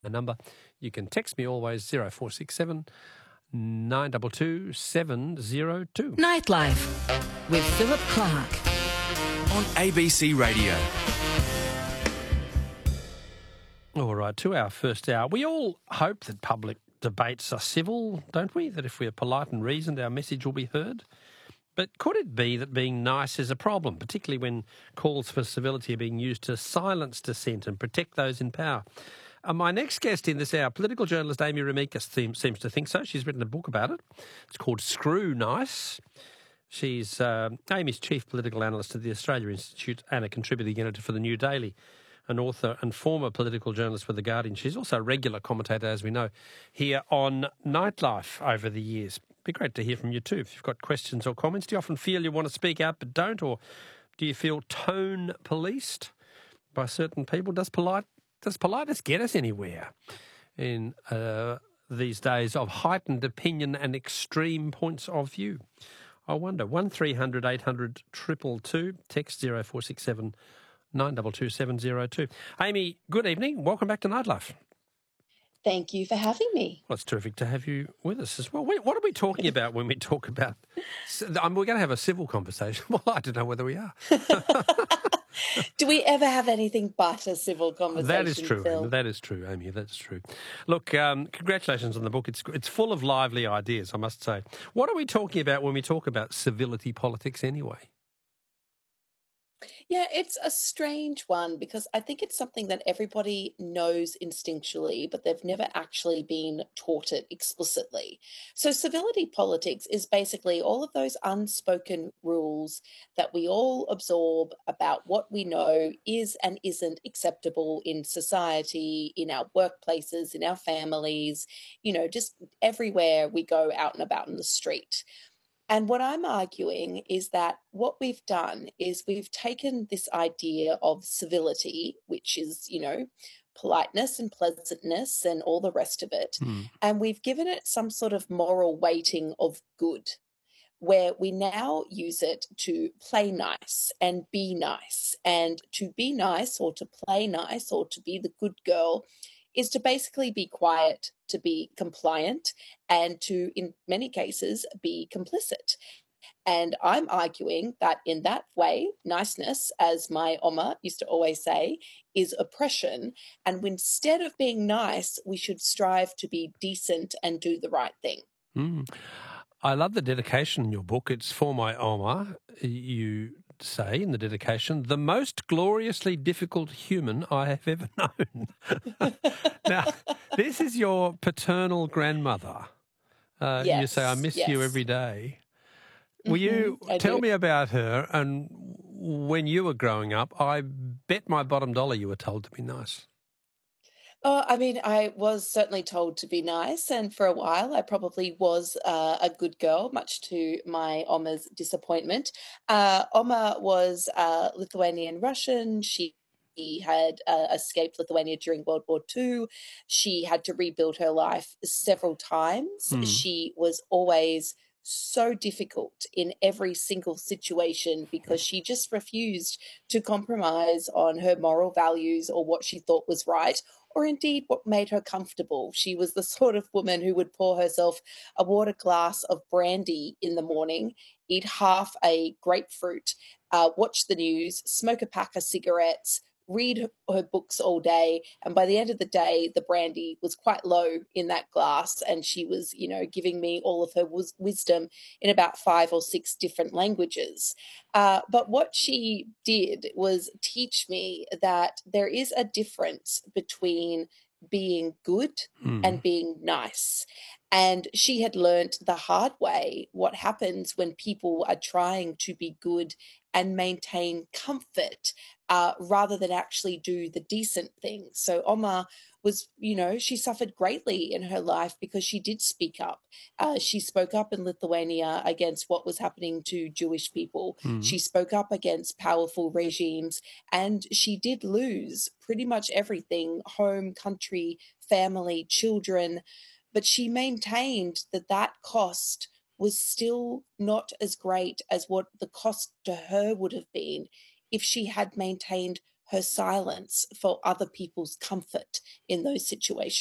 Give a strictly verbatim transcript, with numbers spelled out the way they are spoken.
The number, you can text me always, zero four six seven nine two two seven zero two. Nightlife with Philip Clark on A B C Radio. All right, to our first hour. We all hope that public debates are civil, don't we? That if we are polite and reasoned, our message will be heard. But could it be that being nice is a problem, particularly when calls for civility are being used to silence dissent and protect those in power? Uh, my next guest in this hour, political journalist Amy Remeikis, seems, seems to think so. She's written a book about it. It's called Screw Nice. She's uh, Amy's chief political analyst at the Australia Institute and a contributing editor for the New Daily, an author and former political journalist for The Guardian. She's also a regular commentator, as we know, here on Nightlife over the years. It'd be great to hear from you too. If you've got questions or comments, do you often feel you want to speak out but don't, or do you feel tone policed by certain people? Does polite Does politeness get us anywhere in uh, these days of heightened opinion and extreme points of view? I wonder. one three hundred eight hundred two two two, text zero four six seven nine two two seven zero two. Amy, good evening. Welcome back to Nightlife. Thank you for having me. Well, it's terrific to have you with us as well. What are we talking about when we talk about... Um, we're going to have a civil conversation. Well, I don't know whether we are. Do we ever have anything but a civil conversation, That is true, Phil? Amy. That is true, Amy. That's true. Look, um, congratulations on the book. It's it's full of lively ideas, I must say. What are we talking about when we talk about civility politics anyway? Yeah, it's a strange one because I think it's something that everybody knows instinctually, but they've never actually been taught it explicitly. So civility politics is basically all of those unspoken rules that we all absorb about what we know is and isn't acceptable in society, in our workplaces, in our families, you know, just everywhere we go out and about in the street. And what I'm arguing is that what we've done is we've taken this idea of civility, which is, you know, politeness and pleasantness and all the rest of it, Mm. and we've given it some sort of moral weighting of good, where we now use it to play nice and be nice. And to be nice or to play nice or to be the good girl is to basically be quiet, to be compliant, and to, in many cases, be complicit. And I'm arguing that in that way, niceness, as my Oma used to always say, is oppression. And instead of being nice, we should strive to be decent and do the right thing. Mm. I love the dedication in your book. It's for my Oma. You say in the dedication, the most gloriously difficult human I have ever known. Now, this is your paternal grandmother. Uh, Yes, you say, I miss you yes. every day. Will Mhm, you I tell do. me about her? And when you were growing up, I bet my bottom dollar you were told to be nice. Oh, I mean, I was certainly told to be nice, and for a while I probably was uh, a good girl, much to my Oma's disappointment. Uh, Oma was uh, Lithuanian Russian. She had uh, escaped Lithuania during World War Two. She had to rebuild her life several times. Hmm. She was always so difficult in every single situation because she just refused to compromise on her moral values or what she thought was right, or indeed what made her comfortable. She was the sort of woman who would pour herself a water glass of brandy in the morning, eat half a grapefruit, uh, watch the news, smoke a pack of cigarettes, read her, her books all day, and by the end of the day, the brandy was quite low in that glass, and she was, you know, giving me all of her wis- wisdom in about five or six different languages. Uh, but what she did was teach me that there is a difference between being good Hmm. and being nice. And she had learnt the hard way what happens when people are trying to be good and maintain comfort uh, rather than actually do the decent thing. So Oma was, you know, she suffered greatly in her life because she did speak up. Uh, she spoke up in Lithuania against what was happening to Jewish people. Hmm. She spoke up against powerful regimes, and she did lose pretty much everything: home, country, family, children. But she maintained that that cost was still not as great as what the cost to her would have been if she had maintained her silence for other people's comfort in those situations.